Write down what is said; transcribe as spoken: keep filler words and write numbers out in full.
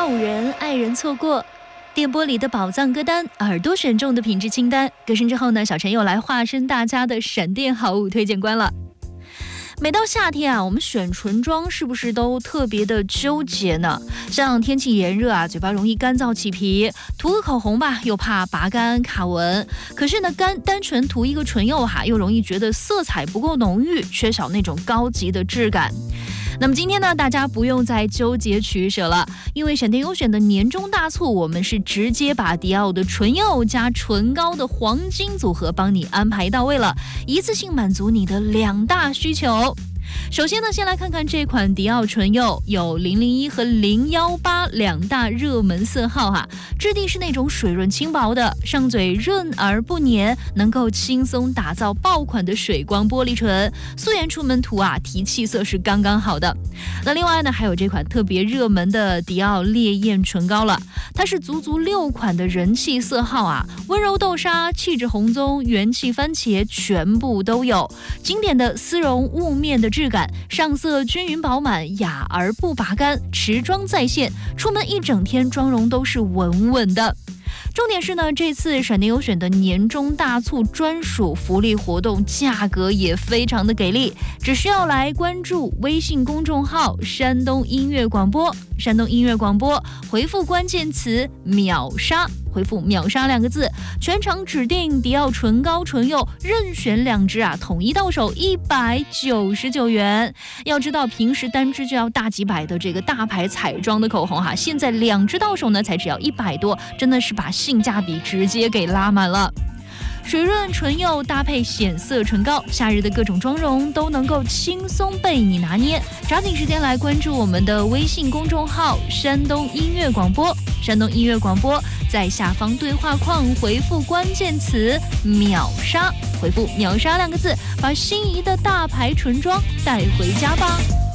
告五人，爱人错过。电波里的宝藏歌单，耳朵选中的品质清单。歌声之后呢，小陈又来化身大家的闪电好物推荐官了。每到夏天啊，我们选唇妆是不是都特别的纠结呢？像天气炎热啊，嘴巴容易干燥起皮，涂个口红吧，又怕拔干卡纹。可是呢，干单纯涂一个唇釉哈、啊，又容易觉得色彩不够浓郁，缺少那种高级的质感。那么今天呢，大家不用再纠结取舍了，因为闪电优选的年终大促，我们是直接把迪奥的唇釉加唇膏的黄金组合帮你安排到位了，一次性满足你的两大需求。首先呢，先来看看这款迪奥唇釉，有零零一和零一八两大热门色号哈，质地是那种水润轻薄的，上嘴润而不黏，能够轻松打造爆款的水光玻璃唇，素颜出门涂啊，提气色是刚刚好的。那另外呢，还有这款特别热门的迪奥烈焰唇膏了，它是足足六款的人气色号啊，温柔豆沙、气质红棕、元气番茄全部都有，经典的丝绒雾面的质感，上色均匀饱满，雅而不拔干，持妆在线，出门一整天妆容都是稳稳的。重点是呢，这次闪电优选的年终大促专属福利活动，价格也非常的给力，只需要来关注微信公众号山东音乐广播，山东音乐广播，回复关键词秒杀，回复秒杀两个字，全场指定迪奥唇膏唇釉任选两支啊，统一到手一百九十九元。要知道平时单支就要大几百的这个大牌彩妆的口红哈，现在两支到手呢才只要一百多，真的是把性价比直接给拉满了。水润唇釉搭配显色唇膏，夏日的各种妆容都能够轻松被你拿捏。抓紧时间来关注我们的微信公众号山东音乐广播，山东音乐广播，在下方对话框回复关键词秒杀，回复秒杀两个字，把心仪的大牌唇妆带回家吧。